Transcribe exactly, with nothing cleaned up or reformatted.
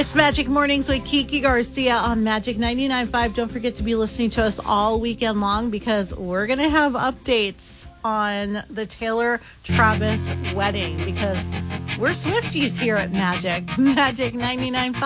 It's Magic Mornings with Kiki Garcia on Magic ninety-nine point five. Don't forget to be listening to us all weekend long because we're going to have updates on the Taylor Travis wedding because we're Swifties here at Magic. Magic ninety-nine point five.